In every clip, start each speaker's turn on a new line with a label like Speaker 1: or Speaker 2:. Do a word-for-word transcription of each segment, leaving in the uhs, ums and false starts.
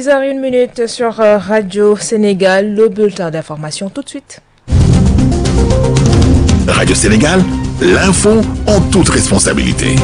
Speaker 1: six heures une sur Radio Sénégal, le bulletin d'information tout de suite.
Speaker 2: Radio Sénégal, l'info en toute responsabilité.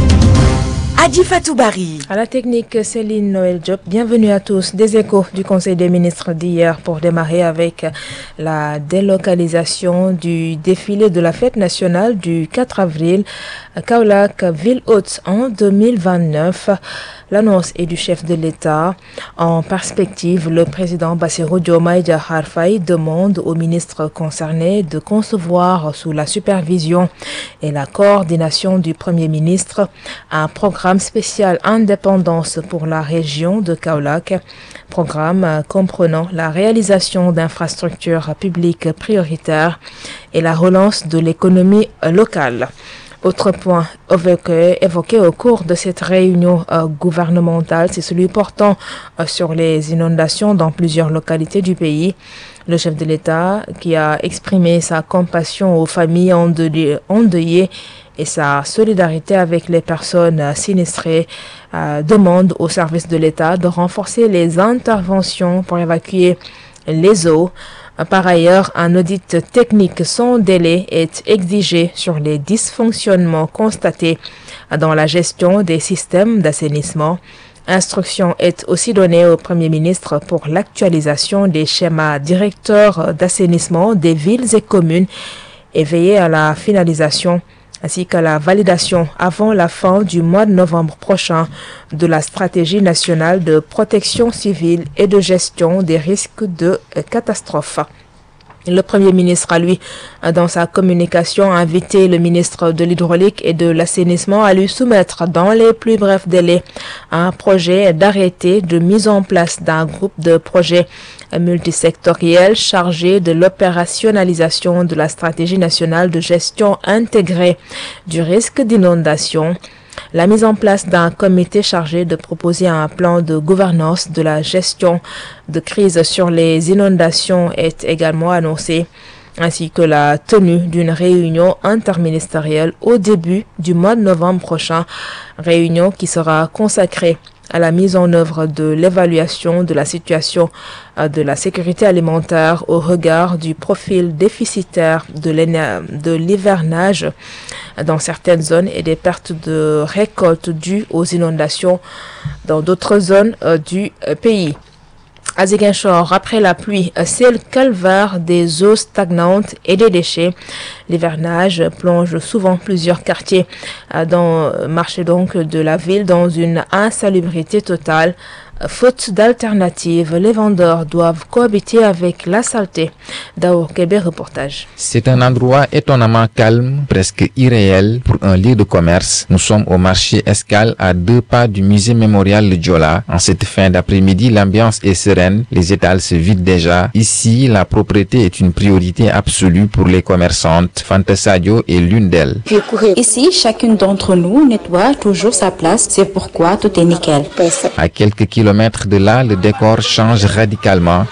Speaker 3: Adi Fatou Bari.
Speaker 1: À la technique, Céline Noël Diop. Bienvenue à tous. Des échos du Conseil des ministres d'hier pour démarrer avec la délocalisation du défilé de la fête nationale du quatre avril à Kaolack, ville hôte en deux mille vingt-neuf. L'annonce est du chef de l'État. En perspective, le président Bassirou Diomaye Diakhar Faye demande aux ministres concernés de concevoir sous la supervision et la coordination du Premier ministre un programme spécial indépendance pour la région de Kaolack, programme comprenant la réalisation d'infrastructures publiques prioritaires et la relance de l'économie locale. Autre point évoqué, évoqué au cours de cette réunion euh, gouvernementale, c'est celui portant euh, sur les inondations dans plusieurs localités du pays. Le chef de l'État, qui a exprimé sa compassion aux familles endeuillées, endeuillées et sa solidarité avec les personnes euh, sinistrées, euh, demande aux services de l'État de renforcer les interventions pour évacuer les eaux. Par ailleurs, un audit technique sans délai est exigé sur les dysfonctionnements constatés dans la gestion des systèmes d'assainissement. Instruction est aussi donnée au Premier ministre pour l'actualisation des schémas directeurs d'assainissement des villes et communes et veiller à la finalisation ainsi qu'à la validation avant la fin du mois de novembre prochain de la stratégie nationale de protection civile et de gestion des risques de catastrophe. Le Premier ministre a, lui, dans sa communication, invité le ministre de l'Hydraulique et de l'Assainissement à lui soumettre dans les plus brefs délais un projet d'arrêté de mise en place d'un groupe de projets multisectoriels chargé de l'opérationnalisation de la stratégie nationale de gestion intégrée du risque d'inondation. La mise en place d'un comité chargé de proposer un plan de gouvernance de la gestion de crise sur les inondations est également annoncée, ainsi que la tenue d'une réunion interministérielle au début du mois de novembre prochain, réunion qui sera consacrée à la mise en œuvre de l'évaluation de la situation de la sécurité alimentaire au regard du profil déficitaire de l'hivernage dans certaines zones et des pertes de récolte dues aux inondations dans d'autres zones du pays. À Ziguinchor, après la pluie, c'est le calvaire des eaux stagnantes et des déchets. L'hivernage plonge souvent plusieurs quartiers dans le marché donc de la ville dans une insalubrité totale. Faute d'alternative, les vendeurs doivent cohabiter avec la saleté. Dao Kébé, reportage.
Speaker 4: C'est un endroit étonnamment calme, presque irréel pour un lieu de commerce. Nous sommes au marché Escale à deux pas du musée mémorial de Diola. En cette fin d'après-midi, l'ambiance est sereine. Les étals se vident déjà. Ici, la propreté est une priorité absolue pour les commerçantes. Fanta Sadio est l'une d'elles.
Speaker 5: Ici, chacune d'entre nous nettoie toujours sa place. C'est pourquoi tout est nickel.
Speaker 4: À quelques kilomètres de là, le décor change radicalement.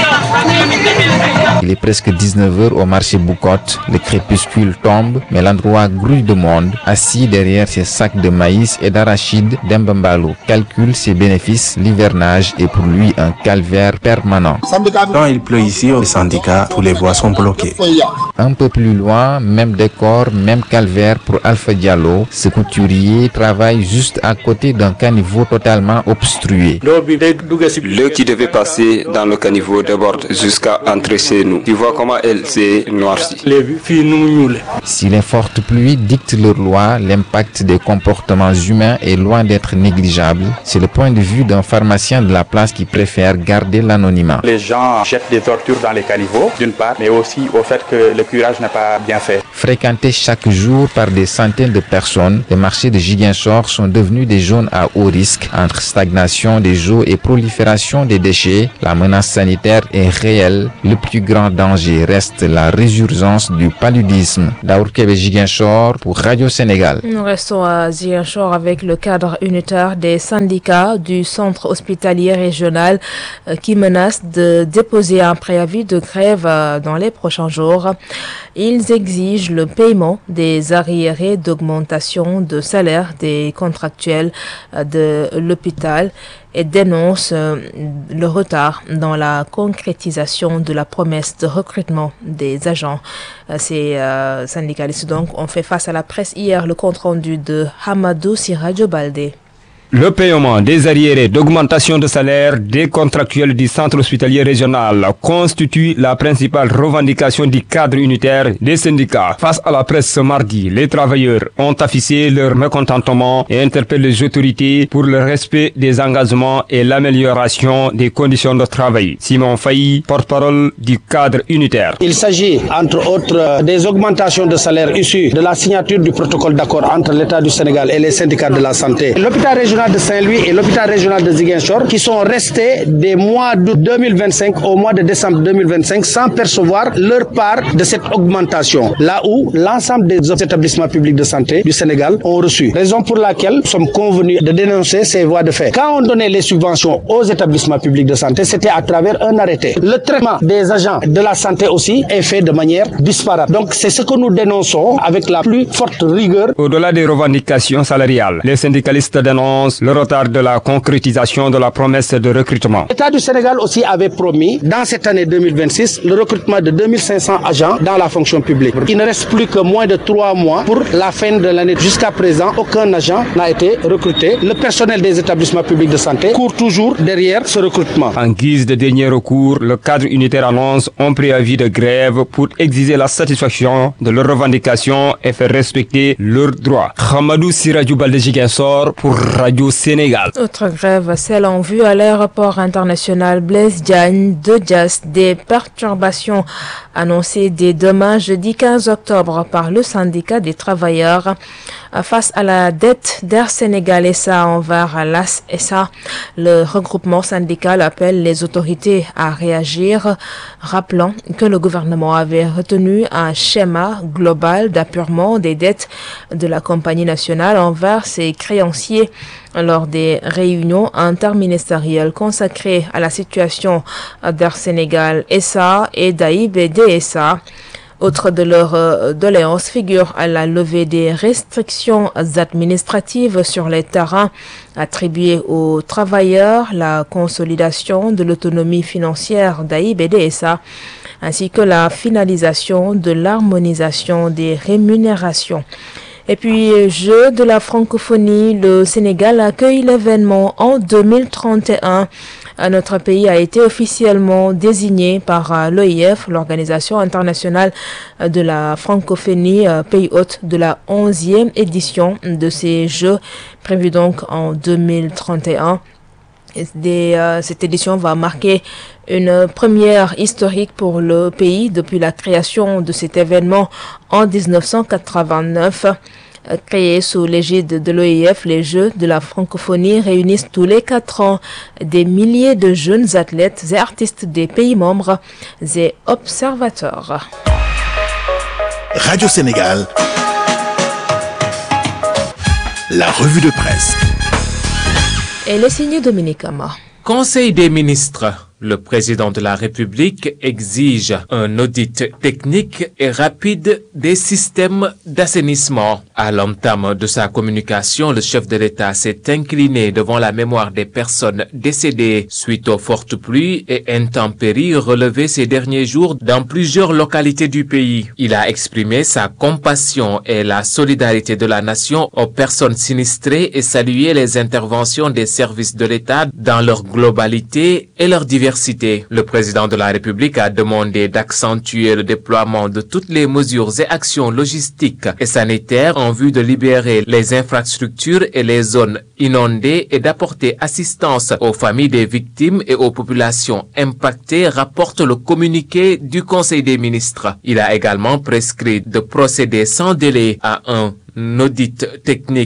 Speaker 4: Il est presque dix-neuf heures au marché Boucotte. Le crépuscule tombe, mais l'endroit grouille de monde. Assis derrière ses sacs de maïs et d'arachides, Dembambalo calcule ses bénéfices. L'hivernage est pour lui un calvaire permanent.
Speaker 6: Quand il pleut ici au syndicat, tous les voies sont bloquées.
Speaker 4: Un peu plus loin, même décor, même calvaire pour Alpha Diallo. Ce couturier travaille juste à côté d'un caniveau totalement obstrué.
Speaker 7: L'eau qui devait passer dans le caniveau déborde jusqu'à entrer chez nous. Tu vois comment elle s'est noircie.
Speaker 4: Si les fortes pluies dictent leurs lois, l'impact des comportements humains est loin d'être négligeable. C'est le point de vue d'un pharmacien de la place qui préfère garder l'anonymat.
Speaker 8: Les gens jettent des ordures dans les caniveaux, d'une part, mais aussi au fait que le curage n'est pas bien fait.
Speaker 4: Fréquentés chaque jour par des centaines de personnes, les marchés de Ziguinchor sont devenus des zones à haut risque. Entre stagnation des eaux et prolifération des déchets, la menace sanitaire est réelle. Le plus grand grand danger reste la résurgence du paludisme. Daour Kébé Ziguinchor pour Radio Sénégal.
Speaker 1: Nous restons à Ziguinchor avec le cadre unitaire des syndicats du centre hospitalier régional euh, qui menace de déposer un préavis de grève euh, dans les prochains jours. Ils exigent le paiement des arriérés d'augmentation de salaire des contractuels euh, de l'hôpital et dénoncent euh, le retard dans la concrétisation de la promesse de recrutement des agents. Euh, ces euh, syndicalistes donc ont fait face à la presse hier le compte rendu de Hamadou Sirajo Baldé.
Speaker 9: Le paiement des arriérés d'augmentation de salaire des contractuels du centre hospitalier régional constitue la principale revendication du cadre unitaire des syndicats. Face à la presse ce mardi, les travailleurs ont affiché leur mécontentement et interpellé les autorités pour le respect des engagements et l'amélioration des conditions de travail. Simon Faye, porte-parole du cadre unitaire.
Speaker 10: Il s'agit, entre autres, des augmentations de salaire issues de la signature du protocole d'accord entre l'État du Sénégal et les syndicats de la santé. L'hôpital régional de Saint-Louis et l'hôpital régional de Ziguinchor qui sont restés des mois d'août deux mille vingt-cinq au mois de décembre deux mille vingt-cinq sans percevoir leur part de cette augmentation. Là où l'ensemble des établissements publics de santé du Sénégal ont reçu. Raison pour laquelle nous sommes convenus de dénoncer ces voies de fait. Quand on donnait les subventions aux établissements publics de santé, c'était à travers un arrêté. Le traitement des agents de la santé aussi est fait de manière disparate. Donc c'est ce que nous dénonçons avec la plus forte rigueur.
Speaker 9: Au-delà des revendications salariales, les syndicalistes dénoncent le retard de la concrétisation de la promesse de recrutement.
Speaker 10: L'État du Sénégal aussi avait promis, dans cette année deux mille vingt-six, le recrutement de deux mille cinq cents agents dans la fonction publique. Il ne reste plus que moins de trois mois pour la fin de l'année. Jusqu'à présent, aucun agent n'a été recruté. Le personnel des établissements publics de santé court toujours derrière ce recrutement.
Speaker 9: En guise de dernier recours, le cadre unitaire annonce un préavis de grève pour exiger la satisfaction de leurs revendications et faire respecter leurs droits. Hamadou Sirajo Baldé Ziguinchor pour Radio Sénégal.
Speaker 1: Autre grève, celle en vue à l'aéroport international Blaise Diagne de Diass. Des perturbations annoncées dès demain, jeudi quinze octobre, par le syndicat des travailleurs face à la dette d'Air Sénégal S A envers l'A S S A. Le regroupement syndical appelle les autorités à réagir, rappelant que le gouvernement avait retenu un schéma global d'apurement des dettes de la compagnie nationale envers ses créanciers lors des réunions interministérielles consacrées à la situation d'Air Sénégal S A et d'A I B D S A. Autre de leurs euh, doléances figure à la levée des restrictions administratives sur les terrains attribués aux travailleurs, la consolidation de l'autonomie financière d'A I B D S A, ainsi que la finalisation de l'harmonisation des rémunérations. Et puis, Jeux de la francophonie, le Sénégal accueille l'événement en deux mille trente et un. Notre pays a été officiellement désigné par l'O I F, l'Organisation internationale de la francophonie, pays hôte de la onzième édition de ces Jeux, prévus donc en deux mille trente et un. Des, euh, cette édition va marquer une première historique pour le pays depuis la création de cet événement en dix-neuf cent quatre-vingt-neuf. Créés sous l'égide de l'O I F, les Jeux de la francophonie réunissent tous les quatre ans des milliers de jeunes athlètes et artistes des pays membres et observateurs.
Speaker 2: Radio Sénégal, la revue de presse.
Speaker 1: Elle est signée Dominique Ama.
Speaker 11: Conseil des ministres. Le président de la République exige un audit technique et rapide des systèmes d'assainissement. À l'entame de sa communication, le chef de l'État s'est incliné devant la mémoire des personnes décédées suite aux fortes pluies et intempéries relevées ces derniers jours dans plusieurs localités du pays. Il a exprimé sa compassion et la solidarité de la nation aux personnes sinistrées et salué les interventions des services de l'État dans leur globalité et leur diversité. Le président de la République a demandé d'accentuer le déploiement de toutes les mesures et actions logistiques et sanitaires en vue de libérer les infrastructures et les zones inondées et d'apporter assistance aux familles des victimes et aux populations impactées, rapporte le communiqué du Conseil des ministres. Il a également prescrit de procéder sans délai à un audit technique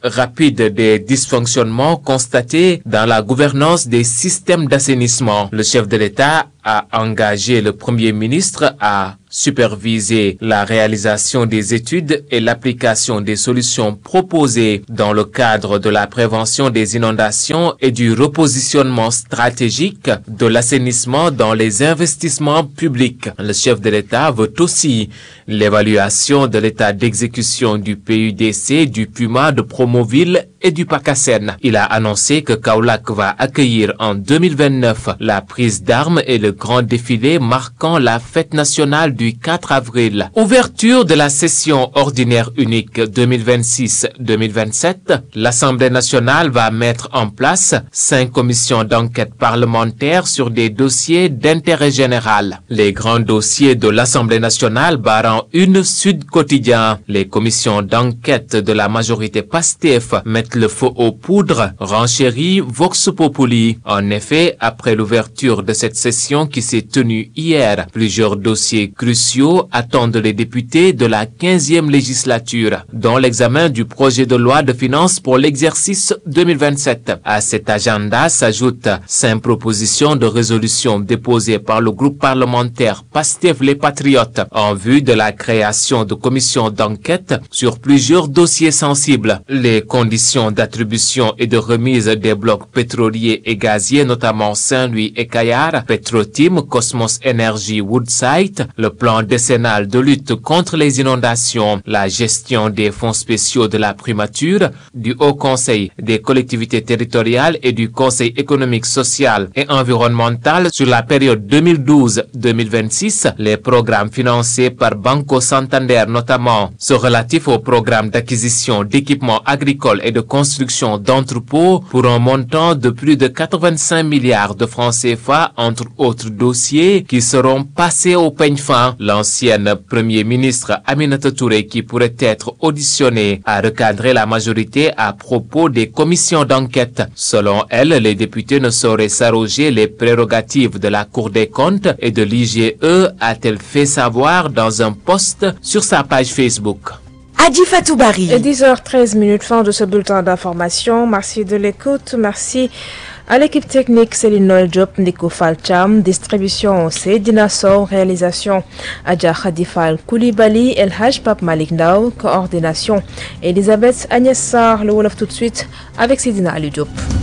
Speaker 11: rapide des dysfonctionnements constatés dans la gouvernance des systèmes d'assainissement. Le chef de l'État a engagé le Premier ministre à superviser la réalisation des études et l'application des solutions proposées dans le cadre de la prévention des inondations et du repositionnement stratégique de l'assainissement dans les investissements publics. Le chef de l'État veut aussi l'évaluation de l'état d'exécution du P U D C, du Puma, de Promoville et du PACASEN. Il a annoncé que Kaolack va accueillir en deux mille vingt-neuf la prise d'armes et le grand défilé marquant la fête nationale du quatre avril. Ouverture de la session ordinaire unique deux mille vingt-six deux mille vingt-sept, l'Assemblée nationale va mettre en place cinq commissions d'enquête parlementaire sur des dossiers d'intérêt général. Les grands dossiers de l'Assemblée nationale barrant une Sud Quotidien. Les commissions d'enquête de la majorité PASTEF mettent le feu aux poudres, renchérit Vox Populi. En effet, après l'ouverture de cette session qui s'est tenue hier, plusieurs dossiers cruciaux attendent les députés de la quinzième législature, dont l'examen du projet de loi de finances pour l'exercice deux mille vingt-sept. À cet agenda s'ajoutent cinq propositions de résolution déposées par le groupe parlementaire PASTEF les Patriotes en vue de la création de commissions d'enquête sur plusieurs dossiers sensibles. Les conditions d'attribution et de remise des blocs pétroliers et gaziers, notamment Saint-Louis et Kayar, Petrotim, Cosmos Energy, Woodside, le plan décennal de lutte contre les inondations, la gestion des fonds spéciaux de la primature, du Haut Conseil des collectivités territoriales et du Conseil économique, social et environnemental sur la période deux mille douze deux mille vingt-six, les programmes financés par Banco Santander notamment, ceux relatifs au programme d'acquisition d'équipements agricoles et de construction d'entrepôts pour un montant de plus de quatre-vingt-cinq milliards de francs C F A, entre autres dossiers qui seront passés au peigne fin. L'ancienne Premier ministre Aminata Touré, qui pourrait être auditionnée, a recadré la majorité à propos des commissions d'enquête. Selon elle, les députés ne sauraient s'arroger les prérogatives de la Cour des comptes et de l'I G E, a-t-elle fait savoir dans un post sur sa page Facebook.
Speaker 3: Adi Fatou Barry.
Speaker 1: dix heures treize minutes, fin de ce bulletin d'information. Merci de l'écoute. Merci à l'équipe technique Céline Noël Diop, Nico Falcham, distribution Seydina Sow, réalisation Adja Khadifal Koulibaly, El Haj Pape Malik Ndao, coordination Elisabeth Agnès Sarr. Le Wolof tout de suite avec Seydina Ali Diop.